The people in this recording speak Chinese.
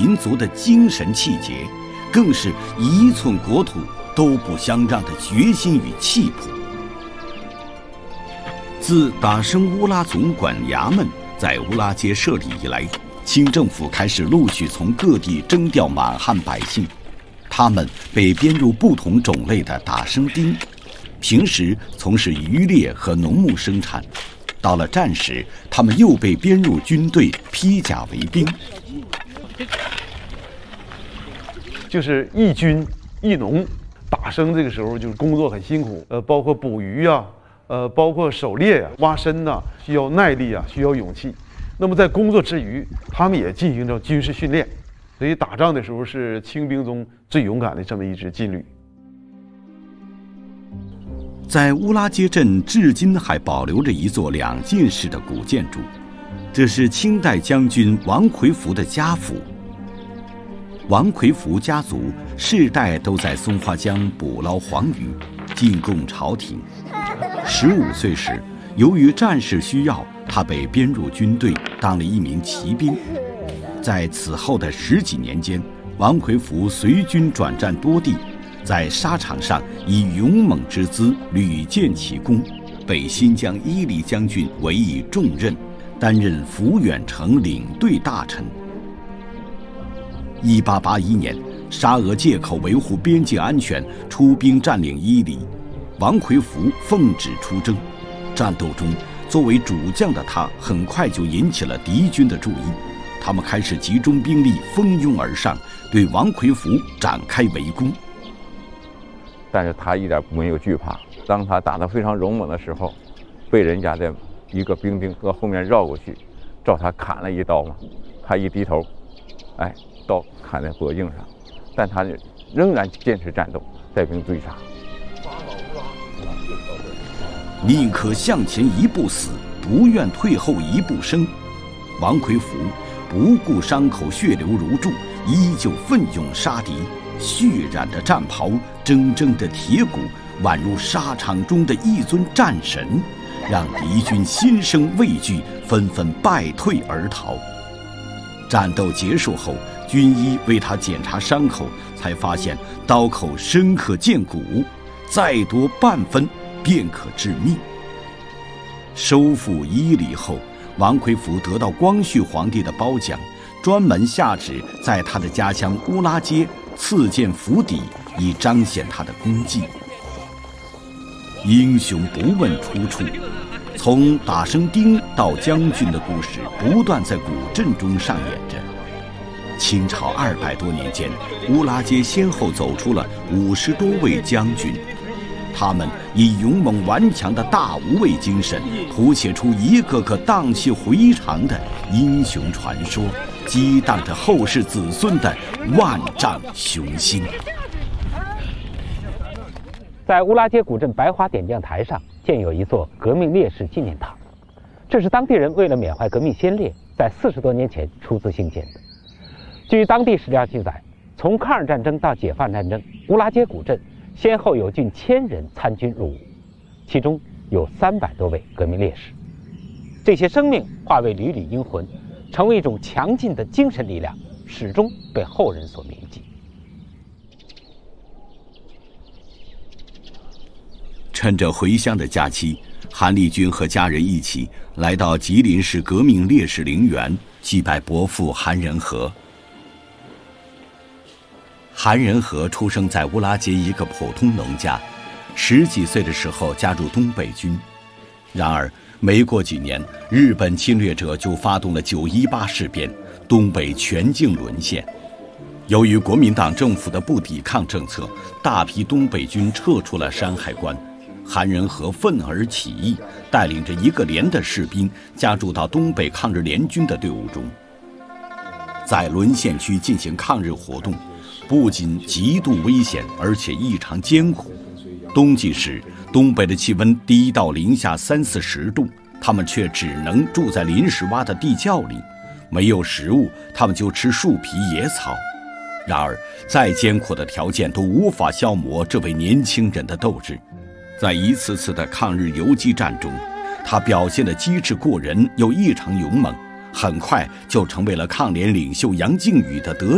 民族的精神气节，更是一寸国土都不相让的决心与气魄。自达生乌拉总管衙门在乌拉街设立以来，清政府开始陆续从各地征调满汉百姓，他们被编入不同种类的打生丁，平时从事渔猎和农牧生产，到了战时，他们又被编入军队，披甲为兵。 就是义军、义农，打生这个时候就是工作很辛苦，包括捕鱼啊，包括狩猎啊、挖参呐，需要耐力啊，需要勇气。那么在工作之余，他们也进行着军事训练，所以打仗的时候是清兵中最勇敢的这么一支劲旅。 在乌拉街镇至今还保留着一座两进式的古建筑，这是清代将军王奎福的家府。王奎福家族世代都在松花江捕捞黄鱼，进贡朝廷。15岁时，由于战事需要，他被编入军队，当了一名骑兵。在此后的10几年间，王奎福随军转战多地，在沙场上以勇猛之姿屡建奇功，被新疆伊犁将军委以重任，担任抚远城领队大臣。1881年，沙俄借口维护边境安全，出兵占领伊犁，王奎福奉旨出征。战斗中，作为主将的他很快就引起了敌军的注意，他们开始集中兵力，蜂拥而上，对王奎福展开围攻。 但是他一点没有惧怕，当他打得非常勇猛的时候，被人家的一个兵从后面绕过去，照他砍了一刀嘛。他一低头，刀砍在脖颈上，但他仍然坚持战斗，带兵追杀。 宁可向前一步死，不愿退后一步生。王奎福不顾伤口血流如注，依旧奋勇杀敌。血染的战袍，铮铮的铁骨，宛如沙场中的一尊战神，让敌军心生畏惧，纷纷败退而逃。战斗结束后，军医为他检查伤口，才发现刀口深可见骨，再多半分便可致命。收复伊犁后，王奎福得到光绪皇帝的褒奖，专门下旨在他的家乡乌拉街赐建府邸，以彰显他的功绩。英雄不问出处，从打生丁到将军的故事不断在古镇中上演着。清朝200多年间，乌拉街先后走出了50多位将军，他们以勇猛顽强的大无畏精神，谱写出一个个荡气回肠的英雄传说，激荡着后世子孙的万丈雄心。 在乌拉街古镇白花点将台上建有一座革命烈士纪念塔，这是当地人为了缅怀革命先烈，在40多年前出资兴建的。据当地史料记载，从抗日战争到解放战争，乌拉街古镇先后有近1000人参军入伍，其中有300多位革命烈士。这些生命化为缕缕英魂，成为一种强劲的精神力量，始终被后人所铭记。 趁着回乡的假期，韩立军和家人一起来到吉林市革命烈士陵园祭拜伯父韩仁和。韩仁和出生在乌拉街一个普通农家，10几岁的时候加入东北军。然而没过几年，日本侵略者就发动了9·18事变，东北全境沦陷。由于国民党政府的不抵抗政策，大批东北军撤出了山海关。韩仁和愤而起义，带领着1个连的士兵加入到东北抗日联军的队伍中，在沦陷区进行抗日活动，不仅极度危险，而且异常艰苦。冬季时，东北的气温低到零下30-40度，他们却只能住在临时挖的地窖里，没有食物，他们就吃树皮野草。然而，再艰苦的条件都无法消磨这位年轻人的斗志。在一次次的抗日游击战中，他表现的机智过人又异常勇猛，很快就成为了抗联领袖杨靖宇的得